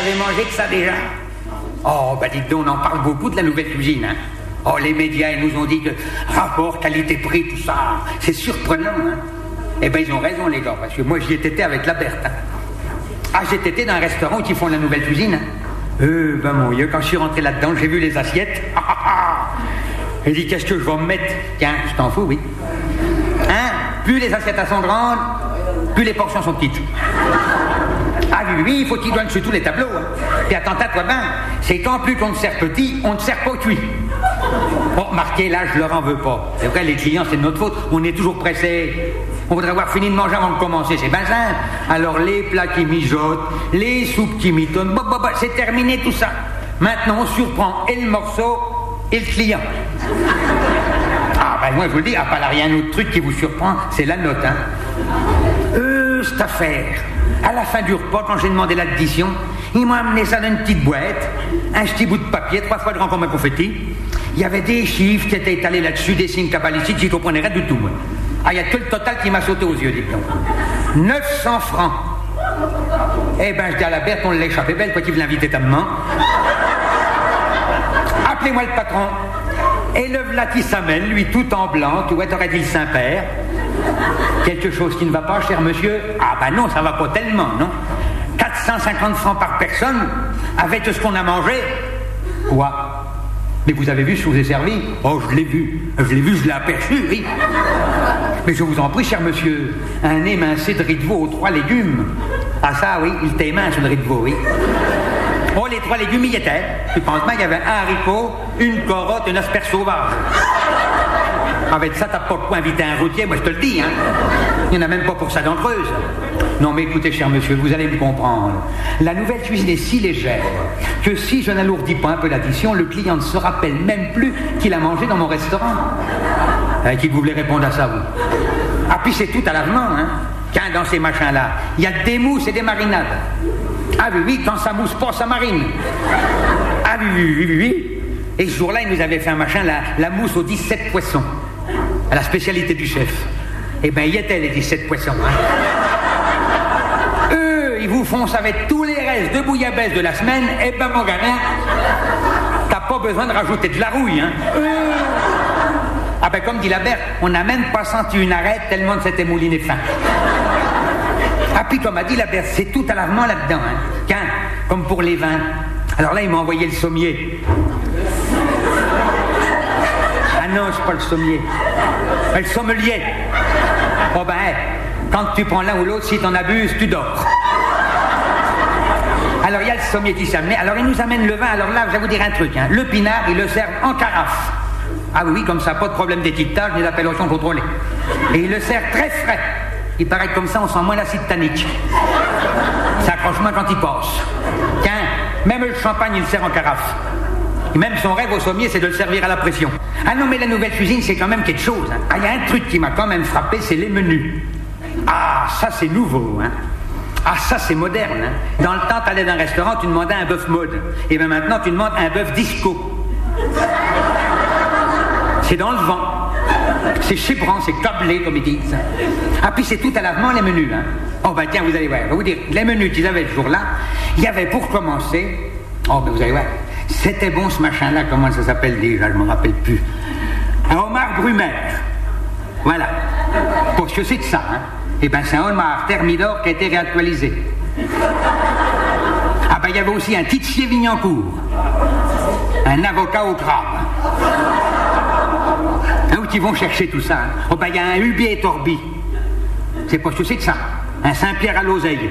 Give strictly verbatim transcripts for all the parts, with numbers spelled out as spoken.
avez mangé que ça déjà? Oh, bah dites donc, on en parle beaucoup de la nouvelle cuisine, hein. Oh, les médias, ils nous ont dit que rapport qualité-prix, tout ça, c'est surprenant, hein. Eh ben, ils ont raison, les gars, parce que moi, j'y ai été avec la Berthe, hein. Ah, j'ai été dans un restaurant où ils font la nouvelle cuisine, hein. Euh, ben mon Dieu, quand je suis rentré là-dedans, j'ai vu les assiettes. J'ai dit, qu'est-ce que je vais me mettre? Tiens, je t'en fous, oui. Hein? Plus les assiettes sont grandes, plus les portions sont petites. Ah oui, oui, il faut qu'ils douanent sur tous les tableaux, hein. Puis attends, toi ben, c'est qu'en plus qu'on te sert petit, on te sert pas cuit. Bon, remarquez, là, je leur en veux pas. C'est vrai, les clients, c'est de notre faute, on est toujours pressés. On voudrait avoir fini de manger avant de commencer, c'est ben simple. Alors les plats qui mijotent, les soupes qui mitonnent, bah, bah, bah, c'est terminé tout ça. Maintenant, on surprend et le morceau et le client. Ah ben moi, je vous le dis, à part là, rien autre truc qui vous surprend, c'est la note, hein. Euh, cette affaire. À la fin du repas, quand j'ai demandé l'addition, ils m'ont amené ça dans une petite boîte, un petit bout de papier, trois fois grand comme un confetti. Il y avait des chiffres qui étaient étalés là-dessus, des signes cabalistiques, j'y comprenais rien du tout, moi. Ah, il y a que le total qui m'a sauté aux yeux, dites donc. neuf cents francs. Eh ben, je dis à la Berthe, on l'a échappé belle, quoi qu'il veut l'inviter ta maman. Appelez-moi le patron. Et le v'là qui s'amène, lui, tout en blanc, tu vois, t'aurais dit le Saint-Père. Quelque chose qui ne va pas, cher monsieur? Ah ben non, ça va pas tellement, non? quatre cent cinquante francs par personne, avec ce qu'on a mangé. Quoi? Mais vous avez vu ce que je vous ai servi? Oh, je l'ai vu. Je l'ai vu, je l'ai aperçu, oui. Mais je vous en prie, cher monsieur, un émincé de riz de veau aux trois légumes. Ah ça, oui, il était mince, le riz de veau, oui. Oh, les trois légumes, il y étaient. Tu penses bien, il y avait un haricot, une carotte et une asperge sauvage. Avec ça, t'as pas de quoi inviter un routier, moi je te le dis, hein. Il n'y en a même pas pour ça dans Creuse. Non mais écoutez, cher monsieur, vous allez me comprendre. La nouvelle cuisine est si légère que si je n'alourdis pas un peu l'addition, le client ne se rappelle même plus qu'il a mangé dans mon restaurant. Avec qui vous voulez répondre à ça, vous? Ah puis c'est tout à l'avant, hein. Qu'un dans ces machins-là, il y a des mousses et des marinades. Ah oui, oui, quand ça mousse pas, ça marine. Ah oui, oui, oui, oui, oui. Et ce jour-là, il nous avait fait un machin, la, la mousse aux dix-sept poissons. À la spécialité du chef. Eh ben, y était les dix-sept poissons, hein. Eux, ils vous font ça avec tous les restes de bouillabaisse de la semaine, eh ben, mon gamin, t'as pas besoin de rajouter de la rouille, hein. Euh... Ah ben, comme dit la Berthe, on n'a même pas senti une arrête tellement de s'était mouliné fin. Ah puis, comme a dit la Berthe, c'est tout à l'avant là-dedans, hein. Tiens, comme pour les vins. Alors là, il m'a envoyé le sommier. Ah non, c'est pas le sommier. Le sommelier. Oh ben, quand tu prends l'un ou l'autre, si t'en abuses, tu dors. Alors il y a le sommier qui s'est amené. Alors il nous amène le vin. Alors là, je vais vous dire un truc, hein. Le pinard, il le sert en carafe. Ah oui, comme ça, pas de problème d'étiquetage ni d'appellation contrôlée. Et il le sert très frais. Il paraît que comme ça, on sent moins l'acide tannique. Ça accroche moins quand il passe. Tiens, même le champagne, il le sert en carafe. Et même son rêve au sommier, c'est de le servir à la pression. Ah non, mais la nouvelle cuisine, c'est quand même quelque chose, hein. Ah, il y a un truc qui m'a quand même frappé, c'est les menus. Ah, ça, c'est nouveau, hein. Ah, ça, c'est moderne, hein. Dans le temps, t'allais dans un restaurant, tu demandais un bœuf mode. Et bien maintenant, tu demandes un bœuf disco. C'est dans le vent. C'est chibrant, c'est câblé, comme ils disent. Ah, puis c'est tout à l'avant, les menus, hein. Oh, ben tiens, vous allez voir, je vais vous dire, les menus qu'ils avaient ce jour-là, il y avait pour commencer... Oh, ben vous allez voir, c'était bon ce machin-là, comment ça s'appelle déjà, je ne me rappelle plus. Un homard Brumaire. Voilà. Pour ce que c'est de ça, hein. Eh ben c'est un homard thermidor qui a été réactualisé. Ah ben il y avait aussi un Titier Vignancourt. Un avocat au crabe. Hein, où ils vont chercher tout ça, hein. Oh ben il y a un Hubier et Torbi. C'est pas ce que c'est de ça. Un Saint-Pierre à l'oseille.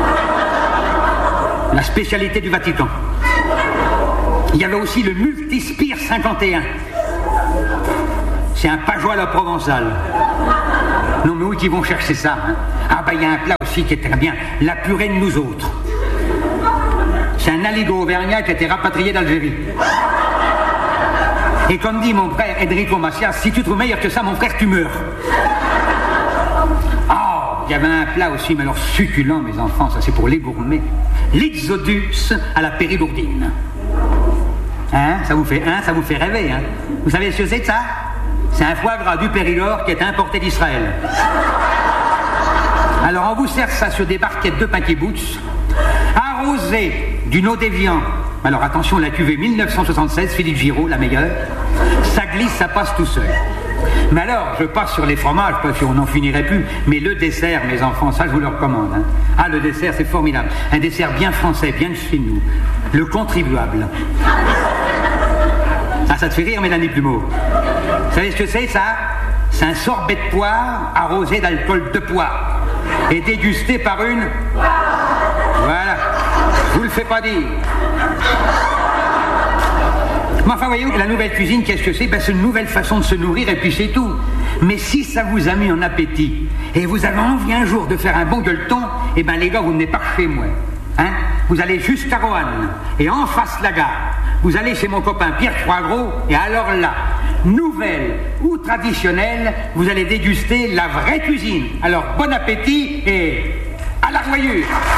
La spécialité du Vatican. Il y avait aussi le Multispire cinquante et un. C'est un Pageot à la provençale. Non mais où ils vont chercher ça, hein? Ah bah il y a un plat aussi qui est très bien, la purée de nous autres. C'est un aligot auvergnat qui a été rapatrié d'Algérie. Et comme dit mon frère Enrico Macias, si tu trouves meilleur que ça, mon frère, tu meurs. Ah, il y avait un plat aussi, mais alors succulent, mes enfants, ça c'est pour les gourmets. L'Ixodus à la périgourdine. Hein, ça vous fait, hein, ça vous fait rêver, hein. Vous savez ce que c'est que ça? C'est un foie gras du Périgord qui est importé d'Israël. Alors on vous sert ça sur des barquettes de pain kibboutz, arrosé d'une eau d'évian. Alors attention, la cuvée mille neuf cent soixante-seize, Philippe Giraud, la meilleure. Ça glisse, ça passe tout seul. Mais alors, je passe sur les fromages, parce qu'on n'en finirait plus. Mais le dessert, mes enfants, ça je vous le recommande. Hein. Ah, le dessert, c'est formidable. Un dessert bien français, bien de chez nous. Le contribuable. Ah, ça te fait rire, Mélanie Plumeau. Vous savez ce que c'est, ça? C'est un sorbet de poire arrosé d'alcool de poire et dégusté par une... Voilà. Je vous le fais pas dire. Mais enfin, voyez-vous, la nouvelle cuisine, qu'est-ce que c'est? Ben, c'est une nouvelle façon de se nourrir et puis c'est tout. Mais si ça vous a mis en appétit et vous avez envie un jour de faire un bon gueuleton, eh ben les gars, vous venez pas chez moi. Hein? Vous allez jusqu'à Roanne et en face la gare. Vous allez chez mon copain Pierre Croix-Gros et alors là, nouvelle ou traditionnelle, vous allez déguster la vraie cuisine. Alors bon appétit et à la joyeuse.